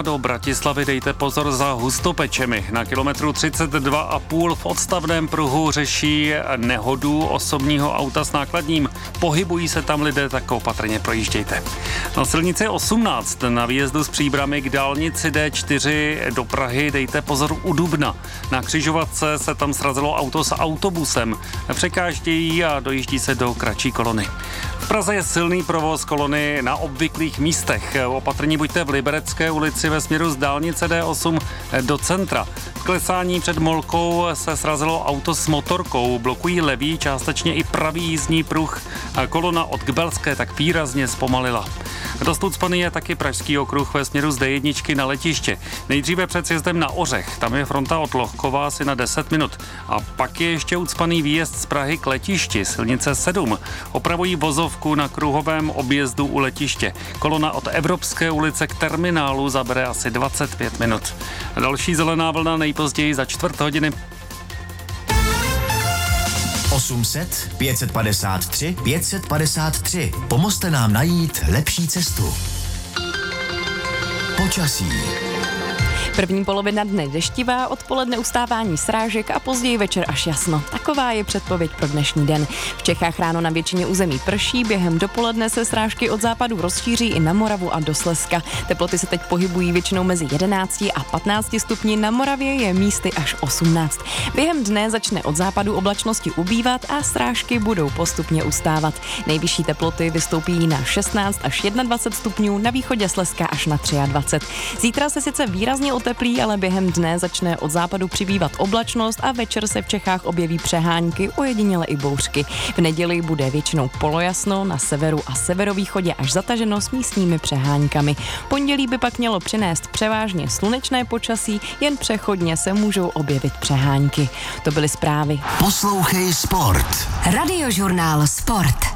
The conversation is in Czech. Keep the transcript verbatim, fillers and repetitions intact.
do Bratislavy dejte pozor za Hustopečemi. Na kilometru třicet dva a půl v odstavném pruhu řeší nehodu osobního auta s nákladním. Pohybují se tam lidé, tak opatrně projíždějte. Na silnici osmnáct na výjezdu z Příbrami k dálnici D čtyři do Prahy dejte pozor u Dubna. Na křižovatce se tam srazilo auto s autobusem. Překáždějí a dojíždí se do kratší kolony. V Praze je silný provoz kolony na obvyklých místech. Opatrní buďte v Liberecké ulici ve směru z dálnice D osm do centra. V klesání před Molkou se srazilo auto s motorkou. Blokují levý, částečně i pravý jízdní pruh. Kolona od Kbelské tak výrazně zpomalila. Dost ucpaný je taky pražský okruh ve směru z D jedna na letiště. Nejdříve před sjezdem na Ořech, tam je fronta od Lohkova asi na deset minut. A pak je ještě ucpaný výjezd z Prahy k letišti, silnice sedm. Opravují vozovku na kruhovém objezdu u letiště. Kolona od Evropské ulice k terminálu zabere asi dvacet pět minut. Další zelená vlna nejpozději za čtvrt hodiny. osm set, pět set padesát tři, pět set padesát tři. Pomozte nám najít lepší cestu. Počasí. První polovina dne deštivá, odpoledne ustávání srážek a později večer až jasno. Taková je předpověď pro dnešní den. V Čechách ráno na většině území prší, během dopoledne se srážky od západu rozšíří i na Moravu a do Slezska. Teploty se teď pohybují většinou mezi jedenácti a patnácti stupni, na Moravě je místy až osmnáct. Během dne začne od západu oblačnosti ubývat a srážky budou postupně ustávat. Nejvyšší teploty vystoupí na šestnáct až dvacet jedna stupňů, na východě Slezska až na dvacet tři. Zítra se sice výrazně teplý, ale během dne začne od západu přibývat oblačnost a večer se v Čechách objeví přehánky, ojediněle i bouřky. V neděli bude většinou polojasno, na severu a severovýchodě až zataženo s místními přeháňkami. Pondělí by pak mělo přinést převážně slunečné počasí, jen přechodně se můžou objevit přehánky. To byly zprávy. Poslouchej Sport. Radiožurnál Sport.